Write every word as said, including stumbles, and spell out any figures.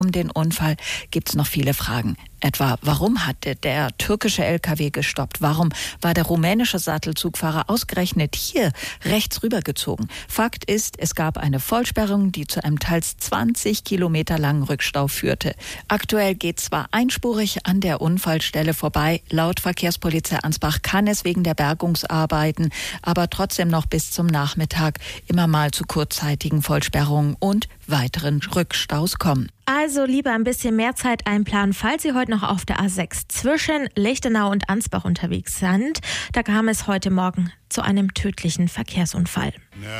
Um den Unfall gibt es noch viele Fragen. Etwa, warum hatte der türkische L K W gestoppt? Warum war der rumänische Sattelzugfahrer ausgerechnet hier rechts rübergezogen? Fakt ist, es gab eine Vollsperrung, die zu einem teils zwanzig Kilometer langen Rückstau führte. Aktuell geht zwar einspurig an der Unfallstelle vorbei. Laut Verkehrspolizei Ansbach kann es wegen der Bergungsarbeiten aber trotzdem noch bis zum Nachmittag immer mal zu kurzzeitigen Vollsperrungen und weiteren Rückstaus kommen. Also lieber ein bisschen mehr Zeit einplanen, falls Sie heute noch auf der A sechs zwischen Lichtenau und Ansbach unterwegs sind. Da kam es heute Morgen zu einem tödlichen Verkehrsunfall.